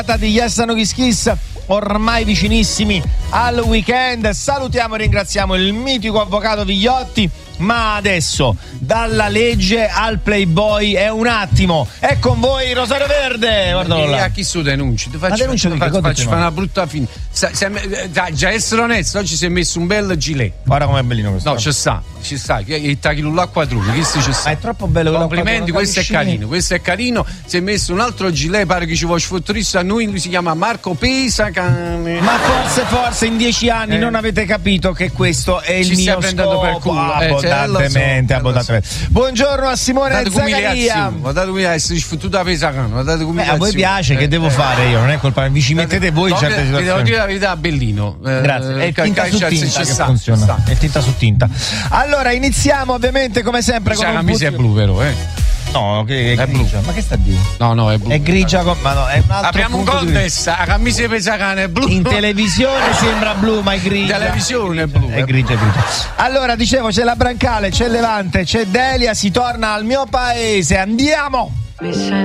di Yes No Kiss Kiss, ormai vicinissimi al weekend. Salutiamo e ringraziamo il mitico avvocato Vigliotti. Ma adesso dalla legge al Playboy è un attimo. È con voi Rosario Verde. Guardalo là. A chi su denunci? Ti faccio fa una brutta fine. Già essere onesto, oggi si è messo un bel gilet. Guarda com'è bellino questo. No, ci sta. Il tachilullo a quadrone. È troppo bello. Complimenti, questo è carino. Si è messo un altro gilet, pare che ci vuoi sfotterissimo a noi. Lui si chiama Marco Pesacane. Ma forse in 10 anni non avete capito che questo è il ci mio prendendo scopo. per culo. Abbondantemente. Buongiorno a Simone Zaccaria. Guardate come essere sfottuto a Pesacane. A voi piace, che devo fare io? Non è colpa mia, vi ci mettete voi in certe situazioni. Devo dire la verità, bellino. Grazie. È tinta su tinta che funziona. È tinta su tinta. Allora iniziamo ovviamente come sempre con la camisa è blu, vero? No, che è grigia. Blu. Ma che sta a dire? No, è blu. È grigia, ma no, è un altro. Apriamo un contest, la camisa di Pesacane è blu. In televisione sembra blu, ma è grigia. In televisione è blu. È grigia. Allora, dicevo, c'è la Brancale, c'è Levante, c'è Delia, si torna al mio paese. Andiamo!